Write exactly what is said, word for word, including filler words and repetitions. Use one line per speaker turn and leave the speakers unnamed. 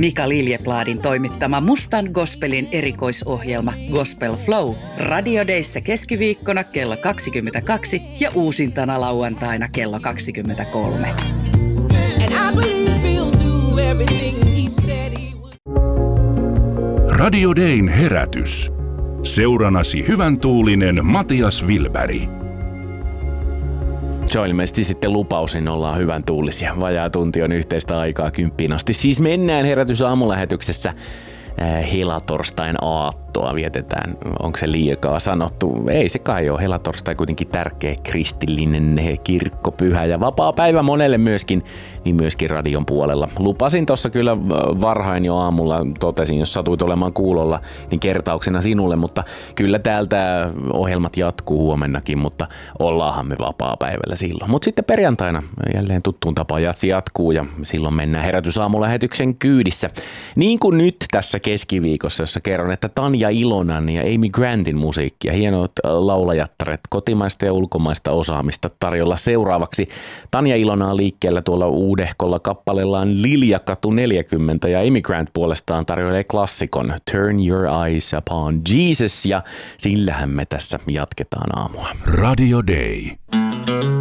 Mika Liljepladin toimittama Mustan gospelin erikoisohjelma Gospel Flow Radio Dayssä keskiviikkona kello kaksikymmentäkaksi ja uusintana lauantaina kello kaksikymmentäkolme.
Radio Dayn herätys. Seuranasi hyvän tuulinen Matias Wilberg.
Se on ilmeisesti sitten lupaus, niin ollaan hyvän tuulisia. Vajaa tunti on yhteistä aikaa kymppiin asti. Siis mennään herätys aamulähetyksessä helatorstain aattoa vietetään. Onko se liikaa sanottu? Ei se kai ole. Helatorstai kuitenkin tärkeä kristillinen kirkkopyhä ja vapaa päivä monelle myöskin, niin myöskin radion puolella. Lupasin tuossa kyllä varhain jo aamulla, totesin, jos satuit olemaan kuulolla, niin kertauksena sinulle, mutta kyllä täältä ohjelmat jatkuu huomennakin, mutta ollaanhan me vapaa päivällä silloin. Mutta sitten perjantaina jälleen tuttuun tapaan jatsi jatkuu ja silloin mennään herätysaamulähetyksen kyydissä. Niin kuin nyt tässä keskiviikossa, jossa kerron, että Tanja Ilonan ja Amy Grantin musiikkia, hienot laulajattaret, kotimaista ja ulkomaista osaamista tarjolla seuraavaksi. Tanja Ilona on liikkeellä tuolla uudehkolla kappaleellaan Liljakatu neljäkymmentä ja Amy Grant puolestaan tarjoilee klassikon Turn Your Eyes Upon Jesus ja sillähän me tässä jatketaan aamua.
Radio Day.